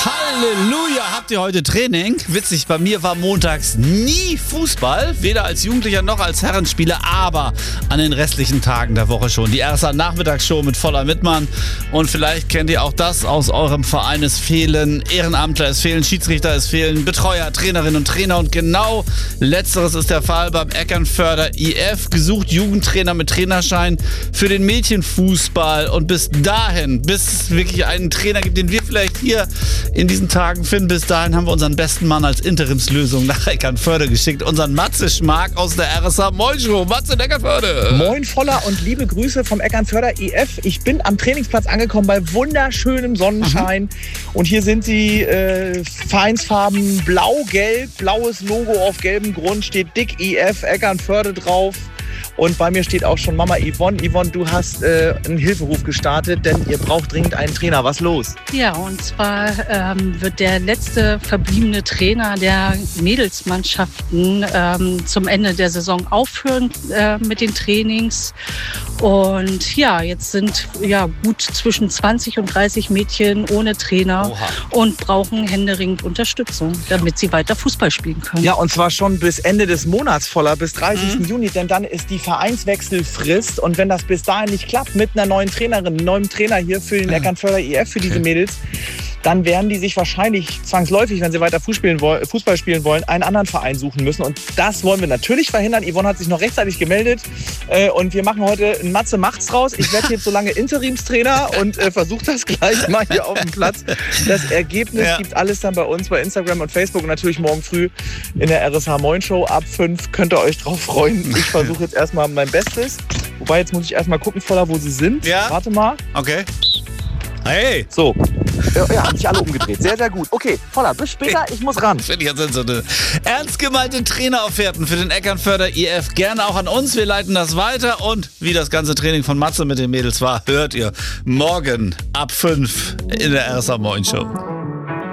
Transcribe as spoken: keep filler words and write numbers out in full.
Halleluja, habt ihr heute Training? Witzig, bei mir war montags nie Fußball, weder als Jugendlicher noch als Herrenspieler, aber an den restlichen Tagen der Woche schon. Die R S A-Nachmittagsshow mit Voller Mittmann. Und vielleicht kennt ihr auch das aus eurem Verein. Es fehlen Ehrenamtler, es fehlen Schiedsrichter, es fehlen Betreuer, Trainerinnen und Trainer. Und genau letzteres ist der Fall beim Eckernförder I F. Gesucht Jugendtrainer mit Trainerschein für den Mädchenfußball. Und bis dahin, bis es wirklich einen Trainer gibt, den wir vielleicht hier in diesen Tagen finden, bis dahin haben wir unseren besten Mann als Interimslösung nach Eckernförde geschickt. Unseren Matze Schmark aus der R S A Moin Show. Matze in Eckernförde. Moin Voller und liebe Grüße vom Eckernförder I F. Ich bin am Trainingsplatz angekommen bei wunderschönem Sonnenschein. Mhm. Und hier sind die äh, Vereinsfarben blau-gelb. Blaues Logo auf gelbem Grund, steht dick I F Eckernförde drauf. Und bei mir steht auch schon Mama Yvonne. Yvonne, du hast äh, einen Hilferuf gestartet, denn ihr braucht dringend einen Trainer. Was los? Ja, und zwar ähm, wird der letzte verbliebene Trainer der Mädelsmannschaften ähm, zum Ende der Saison aufhören äh, mit den Trainings. Und ja, jetzt sind ja gut zwischen zwanzig und dreißig Mädchen ohne Trainer. Oha. Und brauchen händeringend Unterstützung, damit sie weiter Fußball spielen können. Ja, und zwar schon bis Ende des Monats, Voller, bis dreißigsten Mhm. Juni, denn dann ist die Vereinswechselfrist. Und wenn das bis dahin nicht klappt mit einer neuen Trainerin, einem neuen Trainer hier für den Eckernförder I F, für diese Mädels, dann werden die sich wahrscheinlich zwangsläufig, wenn sie weiter Fußball spielen wollen, einen anderen Verein suchen müssen. Und das wollen wir natürlich verhindern. Yvonne hat sich noch rechtzeitig gemeldet. Und wir machen heute ein Matze macht's draus. Ich werde jetzt so lange Interimstrainer und äh, versuche das gleich mal hier auf dem Platz. Das Ergebnis ja. gibt alles dann bei uns bei Instagram und Facebook und natürlich morgen früh in der R S H Moin Show ab fünf. Könnt ihr euch drauf freuen. Ich versuche jetzt erstmal mein Bestes. Wobei, jetzt muss ich erstmal gucken, Voller, wo sie sind. Ja. Warte mal. Okay. Hey! So. Ja, ja, haben sich alle umgedreht. Sehr, sehr gut. Okay, Voller, bis später. Ich muss ran. Finde ich jetzt sensationell. Ernst gemeinte Trainerofferten für den Eckernförder I F gerne auch an uns. Wir leiten das weiter. Und wie das ganze Training von Matze mit den Mädels war, hört ihr morgen ab fünf in der R S A Moin Show.